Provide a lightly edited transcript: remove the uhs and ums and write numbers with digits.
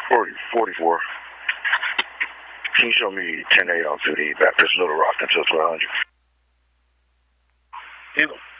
44. Can you show me 10A on 2D Baptist Little Rock until 1200? Eagle.